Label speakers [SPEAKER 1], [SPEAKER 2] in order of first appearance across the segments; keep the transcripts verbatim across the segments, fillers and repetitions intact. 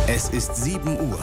[SPEAKER 1] Es ist sieben Uhr.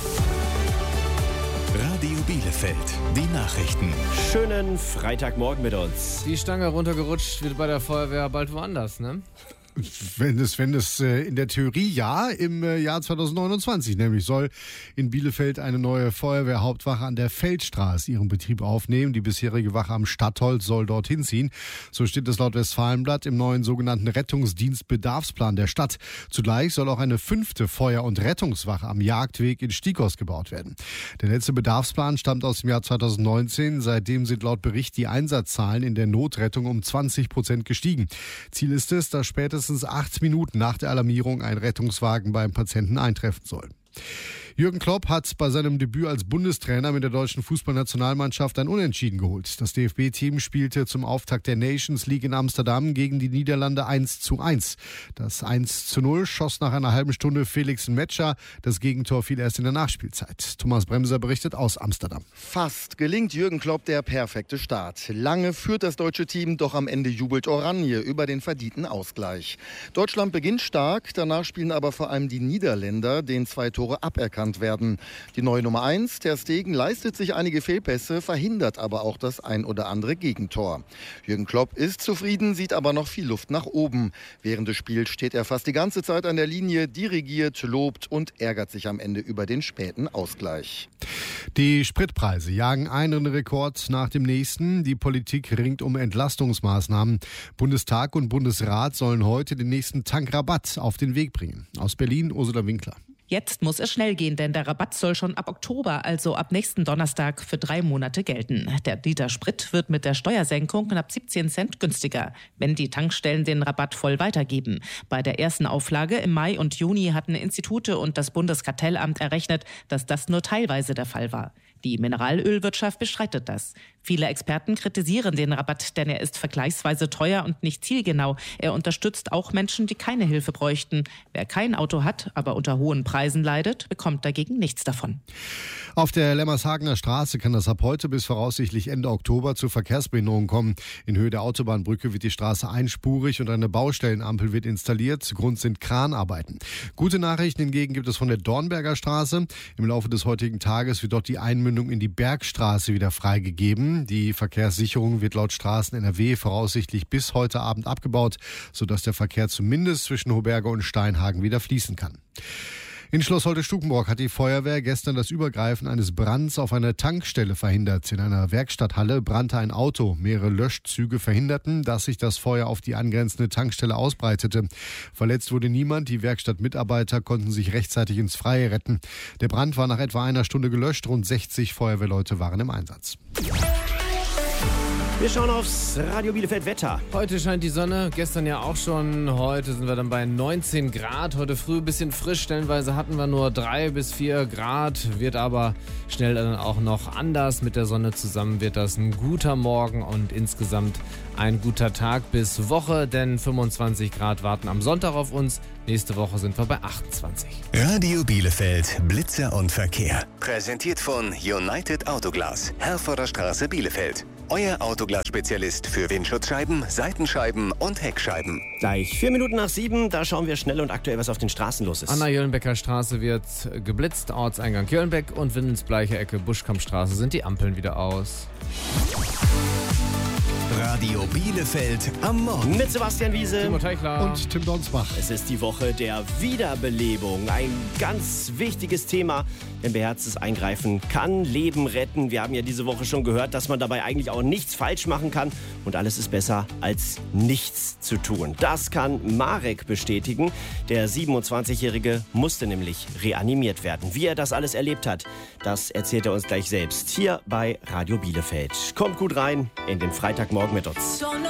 [SPEAKER 1] Radio Bielefeld, die Nachrichten.
[SPEAKER 2] Schönen Freitagmorgen mit uns.
[SPEAKER 3] Die Stange runtergerutscht wird bei der Feuerwehr bald woanders, ne?
[SPEAKER 4] Wenn es, wenn es äh, in der Theorie ja, im äh, Jahr zwanzig neunundzwanzig nämlich soll in Bielefeld eine neue Feuerwehrhauptwache an der Feldstraße ihren Betrieb aufnehmen. Die bisherige Wache am Stadtholz soll dorthin ziehen. So steht es laut Westfalenblatt im neuen sogenannten Rettungsdienstbedarfsplan der Stadt. Zugleich soll auch eine fünfte Feuer- und Rettungswache am Jagdweg in Stiegos gebaut werden. Der letzte Bedarfsplan stammt aus dem Jahr zwanzig neunzehn. Seitdem sind laut Bericht die Einsatzzahlen in der Notrettung um zwanzig Prozent gestiegen. Ziel ist es, dass spätestens acht Minuten nach der Alarmierung ein Rettungswagen beim Patienten eintreffen soll. Jürgen Klopp hat bei seinem Debüt als Bundestrainer mit der deutschen Fußballnationalmannschaft ein Unentschieden geholt. Das D F B-Team spielte zum Auftakt der Nations League in Amsterdam gegen die Niederlande eins zu eins. Das eins zu null schoss nach einer halben Stunde Felix Metscher. Das Gegentor fiel erst in der Nachspielzeit. Thomas Bremser berichtet aus Amsterdam.
[SPEAKER 5] Fast gelingt Jürgen Klopp der perfekte Start. Lange führt das deutsche Team, doch am Ende jubelt Oranje über den verdienten Ausgleich. Deutschland beginnt stark, danach spielen aber vor allem die Niederländer, denen zwei Tore aberkannt werden. Die neue Nummer eins, Ter Stegen, leistet sich einige Fehlpässe, verhindert aber auch das ein oder andere Gegentor. Jürgen Klopp ist zufrieden, sieht aber noch viel Luft nach oben. Während des Spiels steht er fast die ganze Zeit an der Linie, dirigiert, lobt und ärgert sich am Ende über den späten Ausgleich.
[SPEAKER 4] Die Spritpreise jagen einen Rekord nach dem nächsten. Die Politik ringt um Entlastungsmaßnahmen. Bundestag und Bundesrat sollen heute den nächsten Tankrabatt auf den Weg bringen. Aus Berlin, Ursula Winkler.
[SPEAKER 6] Jetzt muss es schnell gehen, denn der Rabatt soll schon ab Oktober, also ab nächsten Donnerstag, für drei Monate gelten. Der Liter Sprit wird mit der Steuersenkung knapp siebzehn Cent günstiger, wenn die Tankstellen den Rabatt voll weitergeben. Bei der ersten Auflage im Mai und Juni hatten Institute und das Bundeskartellamt errechnet, dass das nur teilweise der Fall war. Die Mineralölwirtschaft bestreitet das. Viele Experten kritisieren den Rabatt, denn er ist vergleichsweise teuer und nicht zielgenau. Er unterstützt auch Menschen, die keine Hilfe bräuchten. Wer kein Auto hat, aber unter hohen Preisen leidet, bekommt dagegen nichts davon.
[SPEAKER 4] Auf der Lemmershagener Straße kann es ab heute bis voraussichtlich Ende Oktober zu Verkehrsbehinderungen kommen. In Höhe der Autobahnbrücke wird die Straße einspurig und eine Baustellenampel wird installiert. Grund sind Kranarbeiten. Gute Nachrichten hingegen gibt es von der Dornberger Straße. Im Laufe des heutigen Tages wird dort die Einmündung in die Bergstraße wieder freigegeben. Die Verkehrssicherung wird laut Straßen N R W voraussichtlich bis heute Abend abgebaut, sodass der Verkehr zumindest zwischen Hoberge und Steinhagen wieder fließen kann. In Schloss Holte-Stukenbrock hat die Feuerwehr gestern das Übergreifen eines Brands auf einer Tankstelle verhindert. In einer Werkstatthalle brannte ein Auto. Mehrere Löschzüge verhinderten, dass sich das Feuer auf die angrenzende Tankstelle ausbreitete. Verletzt wurde niemand. Die Werkstattmitarbeiter konnten sich rechtzeitig ins Freie retten. Der Brand war nach etwa einer Stunde gelöscht. Rund sechzig Feuerwehrleute waren im Einsatz.
[SPEAKER 2] Wir schauen aufs Radio Bielefeld Wetter.
[SPEAKER 3] Heute scheint die Sonne, gestern ja auch schon. Heute sind wir dann bei neunzehn Grad. Heute früh ein bisschen frisch, stellenweise hatten wir nur drei bis vier Grad. Wird aber schnell dann auch noch anders. Mit der Sonne zusammen wird das ein guter Morgen und insgesamt ein guter Tag bis Woche, denn fünfundzwanzig Grad warten am Sonntag auf uns. Nächste Woche sind wir bei achtundzwanzig.
[SPEAKER 1] Radio Bielefeld, Blitzer und Verkehr. Präsentiert von United Autoglas, Herforder Straße, Bielefeld. Euer Autoglas-Spezialist für Windschutzscheiben, Seitenscheiben und Heckscheiben.
[SPEAKER 2] Gleich vier Minuten nach sieben, da schauen wir schnell und aktuell, was auf den Straßen los ist.
[SPEAKER 3] An der Jöllenbecker Straße wird geblitzt, Ortseingang Jöllenbeck und Windensbleiche Ecke Buschkampfstraße sind die Ampeln wieder aus.
[SPEAKER 1] Radio Bielefeld am Morgen.
[SPEAKER 2] Mit Sebastian Wiese
[SPEAKER 3] Timo Teichler
[SPEAKER 4] Und Tim Donsbach.
[SPEAKER 2] Es ist die Woche der Wiederbelebung. Ein ganz wichtiges Thema, denn beherztes Eingreifen kann Leben retten. Wir haben ja diese Woche schon gehört, dass man dabei eigentlich auch nichts falsch machen kann und alles ist besser als nichts zu tun. Das kann Marek bestätigen. Der siebenundzwanzigjährige musste nämlich reanimiert werden. Wie er das alles erlebt hat, das erzählt er uns gleich selbst hier bei Radio Bielefeld. Kommt gut rein in den Freitagmorgen mit uns.